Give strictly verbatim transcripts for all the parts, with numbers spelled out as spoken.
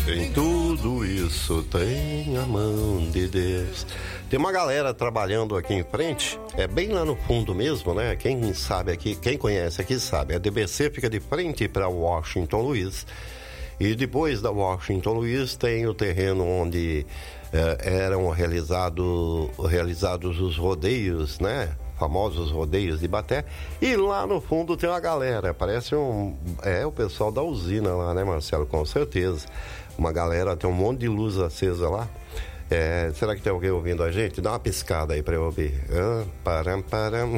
Em tudo isso tem a mão de Deus. Tem uma galera trabalhando aqui em frente, é bem lá no fundo mesmo, né? Quem sabe aqui, quem conhece aqui sabe. A D B C fica de frente para Washington Luiz. E depois da Washington Luiz tem o terreno onde eh, eram realizado, realizados os rodeios, né? Famosos rodeios de Ibaté. E lá no fundo tem uma galera, parece um... É o pessoal da usina lá, né, Marcelo? Com certeza. Uma galera, tem um monte de luz acesa lá. É, será que tem alguém ouvindo a gente? Dá uma piscada aí pra eu ouvir. Ah, param, param.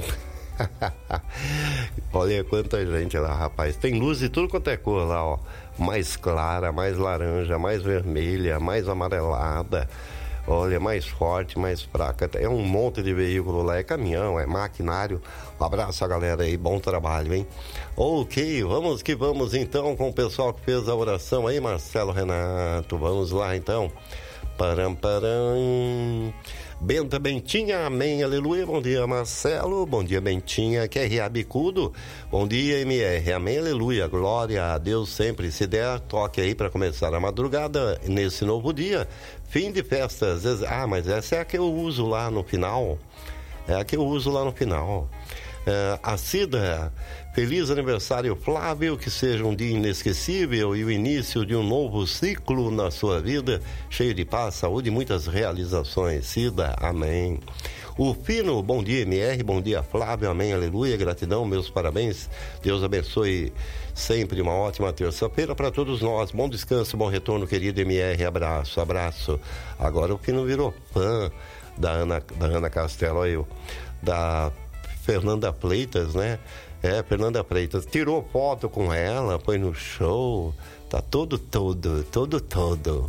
Olha quanta gente lá, rapaz. Tem luz de tudo quanto é cor lá, ó. Mais clara, mais laranja, mais vermelha, mais amarelada. Olha, mais forte, mais fraca. É um monte de veículo lá. É caminhão, é maquinário. Um abraço a galera aí, bom trabalho, hein? Ok, vamos que vamos então com o pessoal que fez a oração aí, Marcelo Renato. Vamos lá então. Param, param. Benta Bentinha, amém, aleluia. Bom dia, Marcelo. Bom dia, Bentinha. Q R A Bicudo. Bom dia, M R. Amém, aleluia. Glória a Deus sempre. Se der, toque aí para começar a madrugada nesse novo dia. Fim de festas. Ah, mas essa é a que eu uso lá no final. É a que eu uso lá no final. É, a Cida, feliz aniversário, Flávio, que seja um dia inesquecível e o início de um novo ciclo na sua vida, cheio de paz, saúde e muitas realizações. Cida, amém. O Fino, bom dia, M R, bom dia, Flávio, amém, aleluia, gratidão, meus parabéns, Deus abençoe sempre, uma ótima terça-feira para todos nós, bom descanso, bom retorno, querido M R, abraço, abraço. Agora o Fino virou fã da Ana, da Ana Castelo, aí, da Fernanda Freitas, né? É, Fernanda Freitas, tirou foto com ela, foi no show, tá todo, todo, todo, todo.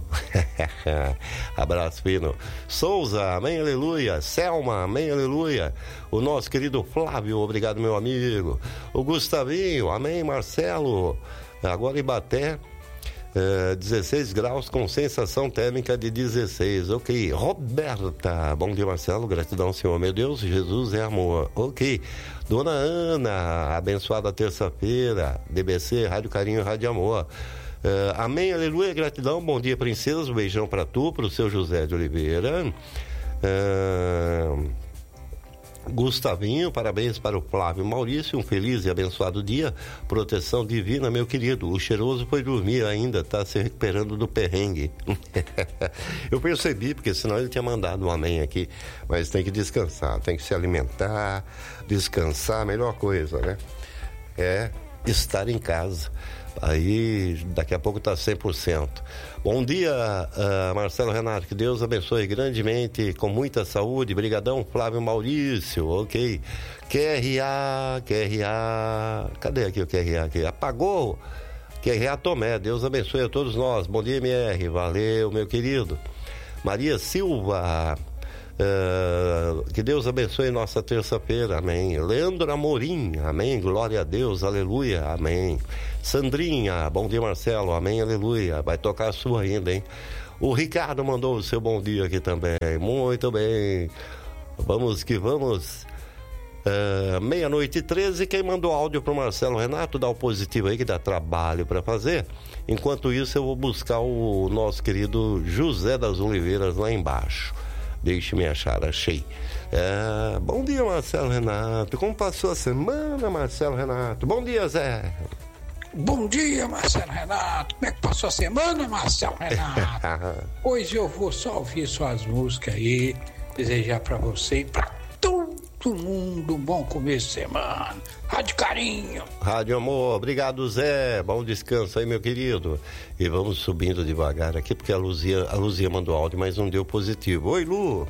Abraço, Fino. Souza, amém, aleluia. Selma, amém, aleluia. O nosso querido Flávio, obrigado, meu amigo. O Gustavinho, amém, Marcelo. Agora Ibaté, Uh, dezesseis graus com sensação térmica de dezesseis. Ok. Roberta, bom dia, Marcelo, gratidão, Senhor, meu Deus, Jesus é amor. Ok. Dona Ana, abençoada terça-feira, D B C, Rádio Carinho, Rádio Amor. Uh, amém, aleluia, gratidão, bom dia, princesa, um beijão pra tu, pro seu José de Oliveira. Uh, Gustavinho, parabéns para o Flávio Maurício, um feliz e abençoado dia, proteção divina, meu querido. O cheiroso foi dormir ainda, tá se recuperando do perrengue. Eu percebi, porque senão ele tinha mandado um amém aqui, mas tem que descansar, tem que se alimentar, descansar, a melhor coisa, né? É estar em casa. Aí daqui a pouco tá cem por cento. Bom dia, uh, Marcelo Renato, que Deus abençoe grandemente, com muita saúde. Brigadão, Flávio Maurício. Ok. Q R A, Q R A, cadê aqui o Q R A aqui? Apagou. Q R A Tomé, Deus abençoe a todos nós. Bom dia, M R, valeu, meu querido. Maria Silva, Uh, que Deus abençoe nossa terça-feira, amém. Leandro Amorim, amém, glória a Deus, aleluia, amém. Sandrinha, bom dia, Marcelo, amém, aleluia, vai tocar a sua ainda, hein. O Ricardo mandou o seu bom dia aqui também, muito bem, vamos que vamos. Uh, meia-noite e treze, quem mandou áudio pro Marcelo Renato, dá o positivo aí que dá trabalho para fazer. Enquanto isso eu vou buscar o nosso querido José das Oliveiras lá embaixo. Deixe-me achar, achei. É, bom dia, Marcelo Renato. Como passou a semana, Marcelo Renato? Bom dia, Zé. Bom dia, Marcelo Renato. Como é que passou a semana, Marcelo Renato? Hoje eu vou só ouvir suas músicas aí, desejar pra você e pra todo mundo um bom começo de semana. Rádio Carinho. Rádio Amor, obrigado, Zé. Bom descanso aí, meu querido. E vamos subindo devagar aqui, porque a Luzia, a Luzia mandou áudio, mas não deu positivo. Oi, Lu.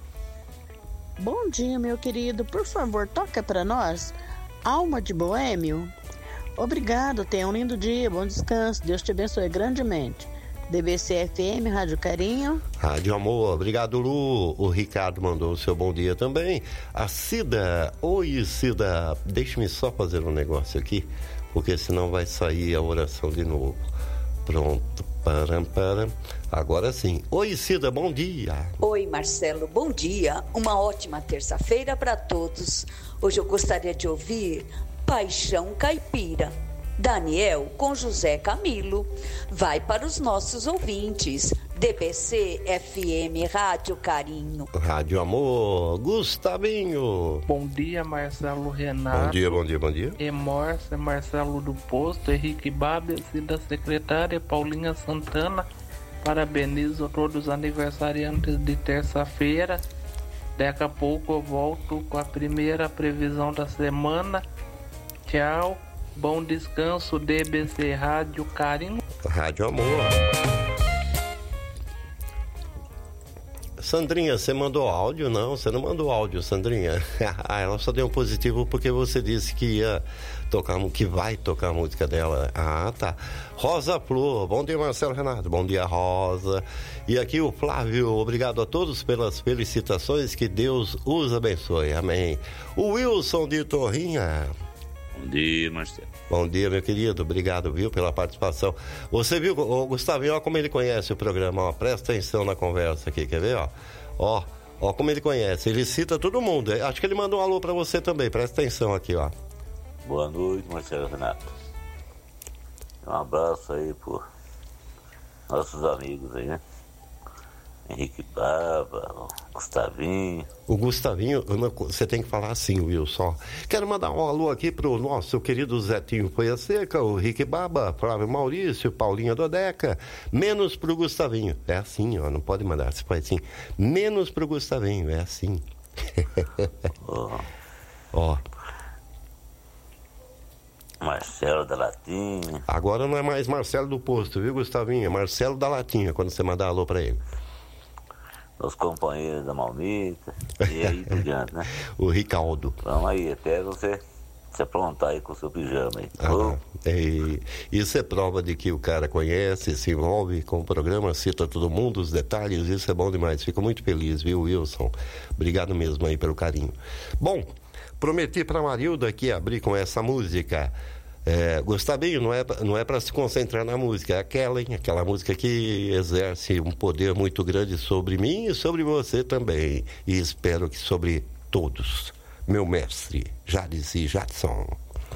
Bom dia, meu querido. Por favor, toca pra nós Alma de Boêmio. Obrigado, tenha um lindo dia, bom descanso. Deus te abençoe grandemente. D B C F M, Rádio Carinho. Rádio Amor, obrigado, Lu. O Ricardo mandou o seu bom dia também. A Cida, oi, Cida, deixe-me só fazer um negócio aqui, porque senão vai sair a oração de novo. Pronto, param, param. Agora sim. Oi, Cida, bom dia. Oi, Marcelo, bom dia. Uma ótima terça-feira para todos. Hoje eu gostaria de ouvir Paixão Caipira. Daniel com José Camilo. Vai para os nossos ouvintes. D B C F M Rádio Carinho. Rádio Amor, Gustavinho. Bom dia, Marcelo Renato. Bom dia, bom dia, bom dia. Emorce, Marcelo do Posto, Henrique Babes e da secretária Paulinha Santana. Parabenizo todos os aniversariantes de terça-feira. Daqui a pouco eu volto com a primeira previsão da semana. Tchau, bom descanso, D B C Rádio Carinho. Rádio Amor. Sandrinha, você mandou áudio? Não, você não mandou áudio, Sandrinha. Ela só deu um positivo porque você disse que ia tocar, que vai tocar a música dela. Ah, tá. Rosa Flor, bom dia, Marcelo Renato. Bom dia, Rosa. E aqui o Flávio, obrigado a todos pelas felicitações, que Deus os abençoe. Amém. O Wilson de Torrinha. Bom dia, Marcelo. Bom dia, meu querido. Obrigado, viu, pela participação. Você viu, o Gustavinho, olha como ele conhece o programa, ó. Presta atenção na conversa aqui, quer ver, ó? Ó, ó como ele conhece. Ele cita todo mundo. Acho que ele mandou um alô pra você também. Presta atenção aqui, ó. Boa noite, Marcelo Renato. Um abraço aí por nossos amigos aí, né? Henrique Baba, Gustavinho. O Gustavinho, você tem que falar assim, Wilson. Quero mandar um alô aqui pro nosso querido Zetinho Folha Seca, o Henrique Baba, Flávio Maurício, Paulinha Dodeca. Menos pro Gustavinho. É assim, ó, não pode mandar, você faz assim. Menos pro Gustavinho, é assim. Ó. Ó. Marcelo da Latinha. Agora não é mais Marcelo do Posto, viu, Gustavinho? É Marcelo da Latinha, quando você mandar alô pra ele. Os companheiros da Malmita. E aí por diante, né? O Ricaldo. Vamos aí, até você se aprontar aí com o seu pijama aí. Ah, é, isso é prova de que o cara conhece, se envolve com o programa, cita todo mundo, os detalhes, isso é bom demais. Fico muito feliz, viu, Wilson? Obrigado mesmo aí pelo carinho. Bom, prometi pra Marilda que ia abrir com essa música. É, Gustavinho, não é, não é para se concentrar na música, é aquela, hein? Aquela música que exerce um poder muito grande sobre mim e sobre você também. E espero que sobre todos. Meu mestre, Jadson Jadson.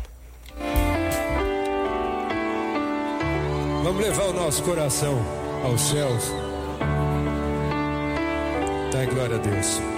Vamos levar o nosso coração aos céus. Dá glória a Deus.